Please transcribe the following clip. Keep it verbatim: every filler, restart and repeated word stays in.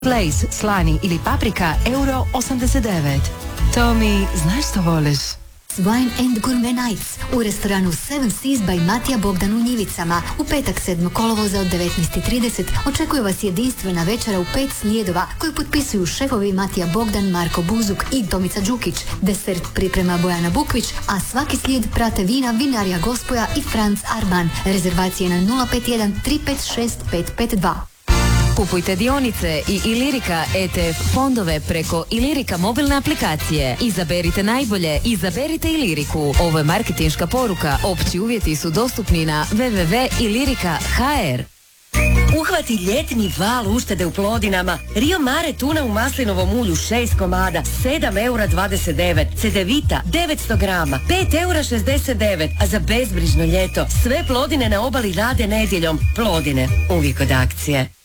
Lace, slani ili paprika, euro osamdeset devet. To mi, znaš što voliš? Wine and Gourmet Nights u restoranu Seven Seas by Matija Bogdan u Njivicama. U petak sedmog kolovoza od devetnaest i trideset očekuje vas jedinstvena večera u pet slijedova koju potpisuju šefovi Matija Bogdan, Marko Buzuk i Tomica Đukić. Desert priprema Bojana Bukvić, a svaki slijed prate vina Vinarija Gospoja i Franz Arban. Rezervacije na nula pet jedan tri pet šest pet pet dva. Kupujte dionice i Ilirika E T F fondove preko Ilirika mobilne aplikacije. Izaberite najbolje, izaberite Iliriku. Ovo je marketinška poruka. Opći uvjeti su dostupni na w w w tačka ilirika tačka h r. Uhvati ljetni val uštede u Plodinama. Rio Mare tuna u maslinovom ulju šest komada, sedam eura dvadeset devet. Cedevita devetsto grama, pet eura šezdeset devet. A za bezbrižno ljeto sve Plodine na obali rade nedjeljom. Plodine, uvijek od akcije.